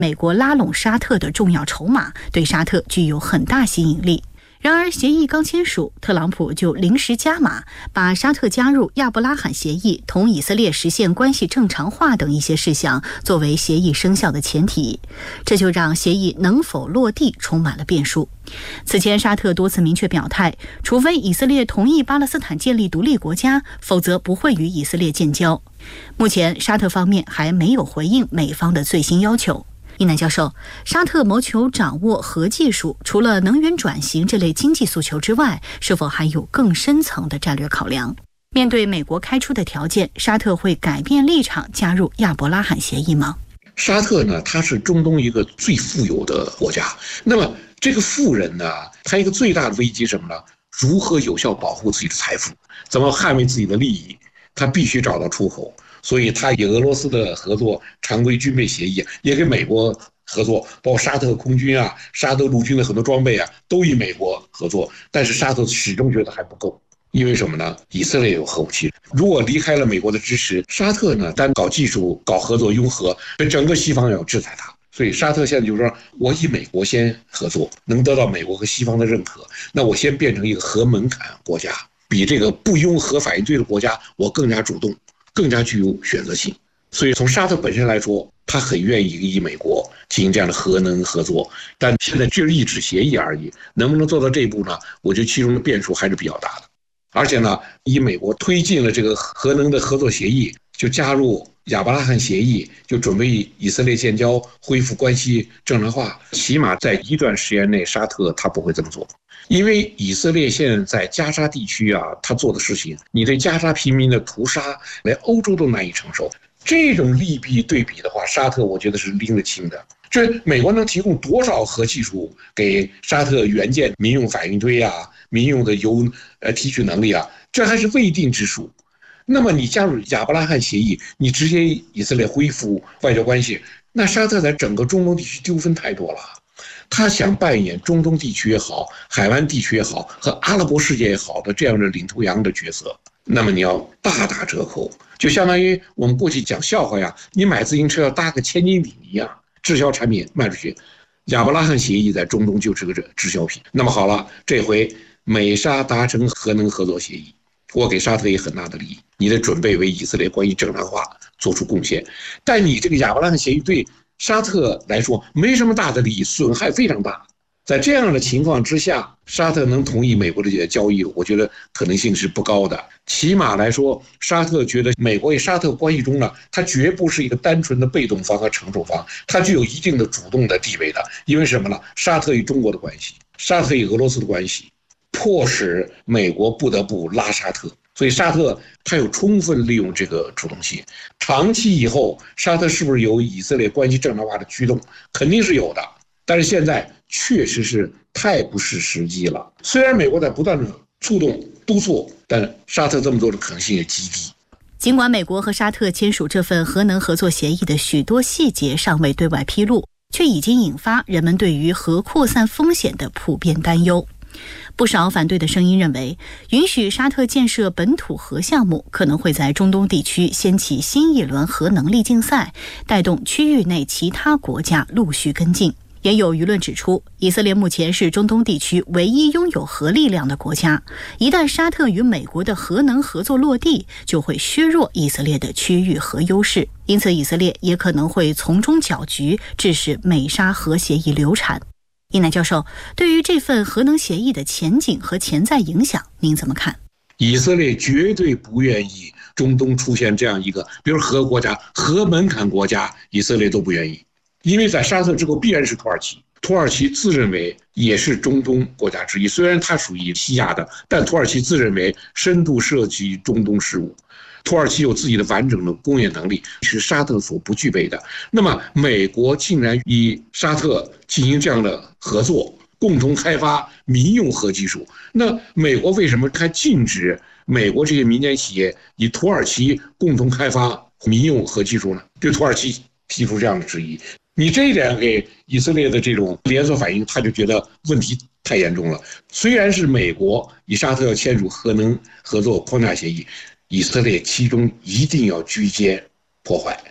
美国拉拢沙特的重要筹码，对沙特具有很大吸引力。然而，协议刚签署，特朗普就临时加码，把沙特加入亚伯拉罕协议、同以色列实现关系正常化等一些事项作为协议生效的前提，这就让协议能否落地充满了变数。此前，沙特多次明确表态，除非以色列同意巴勒斯坦建立独立国家，否则不会与以色列建交。目前，沙特方面还没有回应美方的最新要求。伊南教授，沙特谋求掌握核技术，除了能源转型这类经济诉求之外，是否还有更深层的战略考量？面对美国开出的条件，沙特会改变立场加入亚伯拉罕协议吗？ 沙特呢，它是中东一个最富有的国家。那么这个富人呢，他一个最大的危机是什么呢？如何有效保护自己的财富，怎么捍卫自己的利益，他必须找到出口。所以他与俄罗斯的合作常规军备协议，也跟美国合作，包括沙特空军啊、沙特陆军的很多装备啊，都与美国合作。但是沙特始终觉得还不够，因为什么呢？以色列有核武器，如果离开了美国的支持，沙特呢单搞技术、搞合作、拥核，整个西方要制裁他。所以沙特现在就是说，我与美国先合作，能得到美国和西方的认可，那我先变成一个核门槛国家，比这个不拥核反应堆的国家我更加主动，更加具有选择性。所以从沙特本身来说，他很愿意与美国进行这样的核能合作，但现在只是一纸协议而已，能不能做到这一步呢？我觉得其中的变数还是比较大的。而且呢，以美国推进了这个核能的合作协议，就加入亚伯拉罕协议，就准备以色列建交，恢复关系正常化，起码在一段时间内，沙特他不会这么做。因为以色列现在在加沙地区啊，他做的事情，你对加沙平民的屠杀，连欧洲都难以承受。这种利弊对比的话，沙特我觉得是拎得清的。这美国能提供多少核技术给沙特援建民用反应堆啊、民用的油提取能力啊，这还是未定之数。那么你加入亚伯拉罕协议，你直接以色列恢复外交关系，那沙特在整个中东地区纠纷太多了。他想扮演中东地区也好、海湾地区也好和阿拉伯世界也好的这样的领头羊的角色，那么你要大打折扣，就相当于我们过去讲笑话呀，你买自行车要搭个千斤顶一样，滞销产品卖出去。亚伯拉罕协议在中东就是个滞销品。那么好了，这回美沙达成核能合作协议，我给沙特也很大的利益，你得准备为以色列关系正常化做出贡献。但你这个亚伯拉罕协议对沙特来说没什么大的利益，损害非常大。在这样的情况之下，沙特能同意美国的这些交易，我觉得可能性是不高的。起码来说，沙特觉得美国与沙特关系中呢，它绝不是一个单纯的被动方和承受方，它具有一定的主动的地位的。因为什么呢？沙特与中国的关系，沙特与俄罗斯的关系，迫使美国不得不拉沙特。所以沙特它有充分利用这个主动性。长期以后，沙特是不是有以色列关系正常化的驱动？肯定是有的。但是现在确实是太不是时机了。虽然美国在不断的触动督促，但沙特这么做的可能性也极低。 尽管美国和沙特签署这份核能合作协议的许多细节尚未对外披露，却已经引发人们对于核扩散风险的普遍担忧。不少反对的声音认为，允许沙特建设本土核项目可能会在中东地区掀起新一轮核能力竞赛，带动区域内其他国家陆续跟进。也有舆论指出，以色列目前是中东地区唯一拥有核力量的国家，一旦沙特与美国的核能合作落地，就会削弱以色列的区域核优势，因此以色列也可能会从中搅局，致使美沙核协议流产。伊南教授，对于这份核能协议的前景和潜在影响，您怎么看？ 以色列绝对不愿意中东出现这样一个，比如核国家、核门槛国家，以色列都不愿意。因为在沙特之后必然是土耳其，土耳其自认为也是中东国家之一，虽然它属于西亚的，但土耳其自认为深度涉及中东事务。土耳其有自己的完整的工业能力，是沙特所不具备的。那么美国竟然与沙特进行这样的合作，共同开发民用核技术，那美国为什么还禁止美国这些民间企业与土耳其共同开发民用核技术呢？对土耳其提出这样的质疑。你这一点给以色列的这种连锁反应，他就觉得问题太严重了。虽然是美国与沙特要签署核能合作框架协议，以色列其中一定要居间破坏。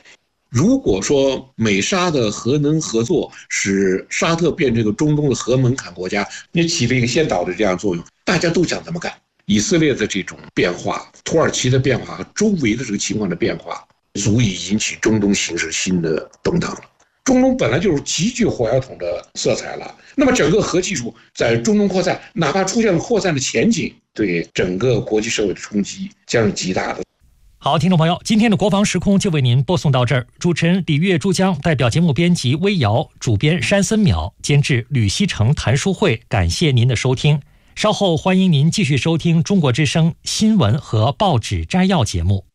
如果说美沙的核能合作使沙特变成这个中东的核门槛国家，也起了一个先导的这样作用，大家都想怎么干。以色列的这种变化，土耳其的变化和周围的这个情况的变化，足以引起中东形势新的动荡了。中东本来就是极具火药桶的色彩了，那么整个核技术在中东扩散，哪怕出现了扩散的前景，对整个国际社会的冲击将是极大的。 好，听众朋友，今天的国防时空就为您播送到这儿。主持人李月珠江，代表节目编辑微瑶，主编山森淼，监制吕锡成、谭书慧，感谢您的收听。稍后欢迎您继续收听中国之声新闻和报纸摘要节目。